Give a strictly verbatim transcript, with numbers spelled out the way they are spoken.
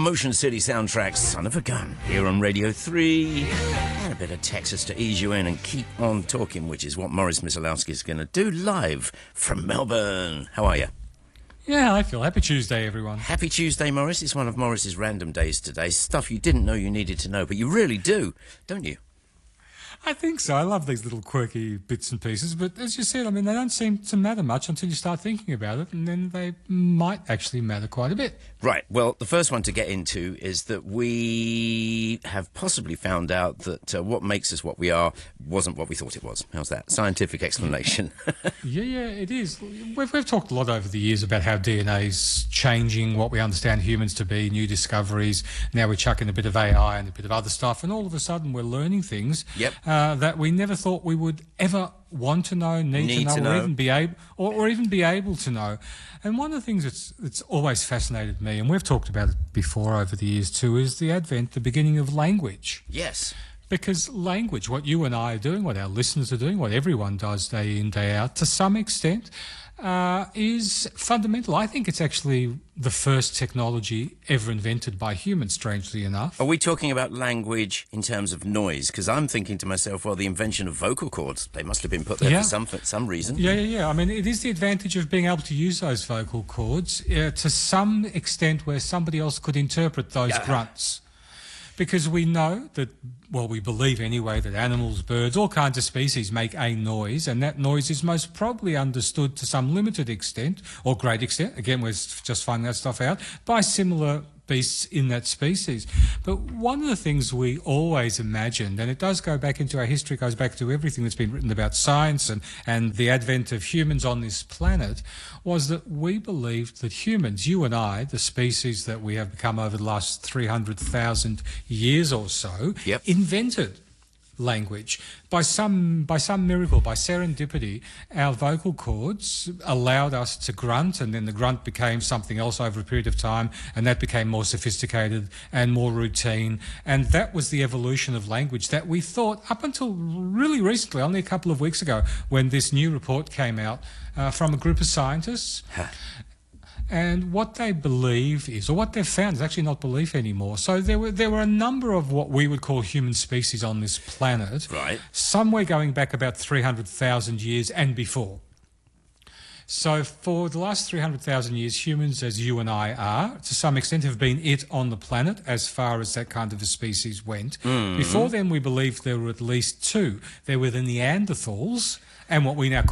Motion City Soundtrack, Son of a Gun, here on Radio three. And a bit of Texas to ease you in and keep on talking, which is what Morris Misalowski is going to do live from Melbourne. How are you? Yeah, I feel happy Tuesday, everyone. Happy Tuesday, Morris. It's one of Morris's random days today. Stuff you didn't know you needed to know, but you really do, don't you? I think so. I love these little quirky bits and pieces, but as you said, I mean, they don't seem to matter much until you start thinking about it, and then they might actually matter quite a bit. Right. Well, the first one to get into is that we have possibly found out that uh, what makes us what we are wasn't what we thought it was. How's that? Scientific explanation. yeah, yeah, it is. We've, we've talked a lot over the years about how D N A's changing what we understand humans to be, new discoveries. Now we're chucking a bit of A I and a bit of other stuff, and all of a sudden we're learning things. Yep. Uh, that we never thought we would ever want to know, need, need to know, to or know. even be able, or, or even be able to know. And one of the things that's that's always fascinated me, and we've talked about it before over the years too, is the advent, the beginning of language. Yes. Because language, what you and I are doing, what our listeners are doing, what everyone does day in, day out, to some extent, uh, is fundamental. I think it's actually the first technology ever invented by humans, strangely enough. Are we talking about language in terms of noise? Because I'm thinking to myself, well, the invention of vocal cords, they must have been put there Yeah. for some for some reason. Yeah, yeah, yeah. I mean, it is the advantage of being able to use those vocal cords uh, to some extent where somebody else could interpret those Yeah. grunts. Because we know that, well, we believe anyway, that animals, birds, all kinds of species make a noise, and that noise is most probably understood to some limited extent, or great extent, again, we're just finding that stuff out, by similar beasts in that species. But one of the things we always imagined, and it does go back into our history, goes back to everything that's been written about science and, and the advent of humans on this planet, was that we believed that humans, you and I, the species that we have become over the last three hundred thousand years or so, Yep. invented language. By some by some miracle, by serendipity, our vocal cords allowed us to grunt, and then the grunt became something else over a period of time, and that became more sophisticated and more routine. And that was the evolution of language that we thought, up until really recently, only a couple of weeks ago, when this new report came out uh, from a group of scientists. And what they believe is, or what they've found is actually not belief anymore. So there were there were a number of what we would call human species on this planet. Right. Somewhere going back about three hundred thousand years and before. So for the last three hundred thousand years, humans, as you and I are, to some extent have been it on the planet as far as that kind of a species went. Mm. Before then, we believed there were at least two. There were the Neanderthals and what we now